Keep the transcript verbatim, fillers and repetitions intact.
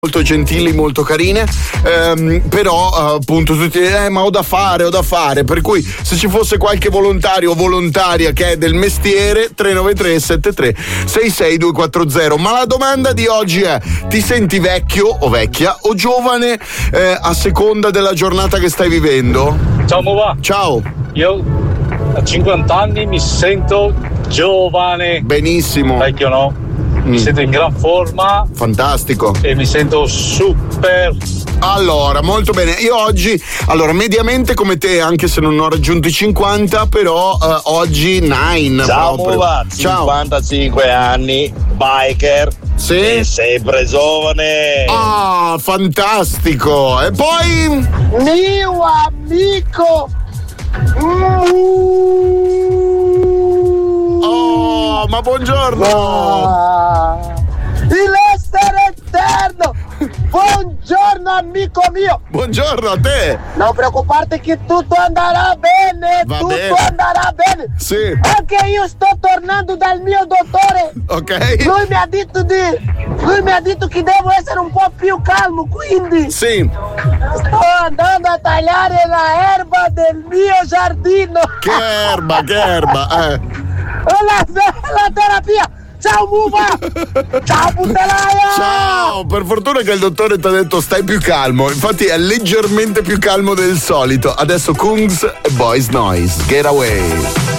molto gentili, molto carine, ehm, però appunto tutti eh, ma ho da fare, ho da fare, per cui se ci fosse qualche volontario o volontaria che è del mestiere, tre nove tre sette tre sei sei due quattro zero. Ma la domanda di oggi è: ti senti vecchio o vecchia o giovane eh, a seconda della giornata che stai vivendo? Ciao Mova. Ciao. Io a cinquanta anni mi sento giovane. Benissimo. Vecchio no. Mi mm. sento in gran forma. Fantastico. E mi sento super. Allora, molto bene. Io oggi, allora, mediamente come te, anche se non ho raggiunto i cinquanta, però uh, oggi nine. Ciao Mova, Ciao. cinquantacinque anni, biker. Sì. E sempre giovane. Ah, fantastico. E poi mio amico. Oh, ma buongiorno. Ah, l'essere eterno. Buongiorno amico mio. Buongiorno a te. Non preoccuparti che tutto andrà bene. Va tutto bene. andrà bene. Sì. Anche io sto tornando dal mio dottore. Ok. Lui mi ha detto di Lui mi ha detto che devo essere un po' più calmo, quindi Sì. sto andando a tagliare la erba del mio giardino. Che erba, che erba, eh. La, la terapia. Ciao Muva. Ciao puttanaia. Ciao, per fortuna che il dottore ti ha detto stai più calmo. Infatti è leggermente più calmo del solito. Adesso Kungs e Boys Noise, Get Away.